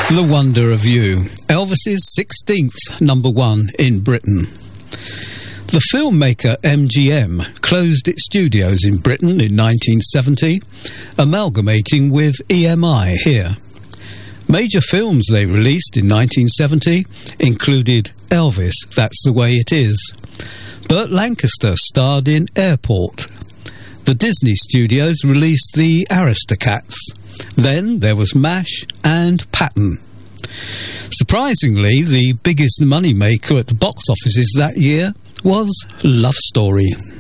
The Wonder of You, Elvis's 16th number one in Britain. The filmmaker MGM closed its studios in Britain in 1970, amalgamating with EMI here. Major films they released in 1970 included Elvis, That's the Way It Is. Burt Lancaster starred in Airport. The Disney Studios released The Aristocats. Then there was MASH and Patton. Surprisingly, the biggest moneymaker at the box offices that year was Love Story.